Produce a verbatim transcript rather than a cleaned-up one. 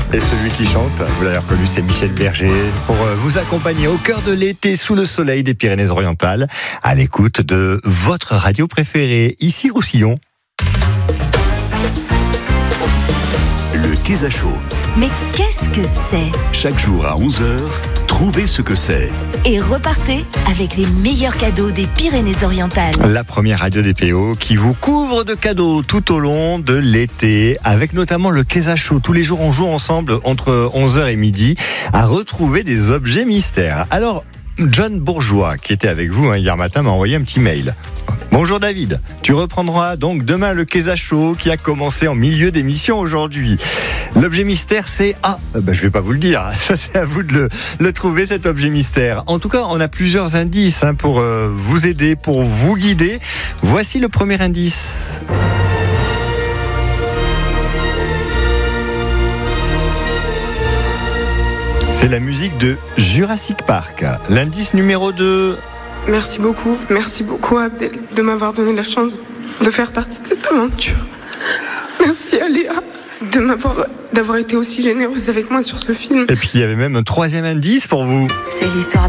Et celui qui chante, vous l'avez reconnu, c'est Michel Berger, pour vous accompagner au cœur de l'été sous le soleil des Pyrénées-Orientales, à l'écoute de votre radio préférée, ici Roussillon. Le Quesacho. Mais qu'est-ce que c'est ? Chaque jour à onze heures, trouvez ce que c'est. Et repartez avec les meilleurs cadeaux des Pyrénées-Orientales. La première radio des P O qui vous couvre de cadeaux tout au long de l'été, avec notamment le Quesacho. Tous les jours, on joue ensemble entre onze heures et midi à retrouver des objets mystères. Alors, John Bourgeois, qui était avec vous hein, hier matin, m'a envoyé un petit mail. Bonjour David, tu reprendras donc demain le Quesacho qui a commencé en milieu d'émission aujourd'hui. L'objet mystère c'est... Ah, ben, je vais pas vous le dire, ça c'est à vous de le, le trouver cet objet mystère. En tout cas, on a plusieurs indices hein, pour euh, vous aider, pour vous guider. Voici le premier indice. C'est la musique de Jurassic Park. L'indice numéro deux... Merci beaucoup, merci beaucoup Abdel de m'avoir donné la chance de faire partie de cette aventure. Merci à Léa de m'avoir, d'avoir été aussi généreuse avec moi sur ce film. Et puis il y avait même un troisième indice pour vous. C'est l'histoire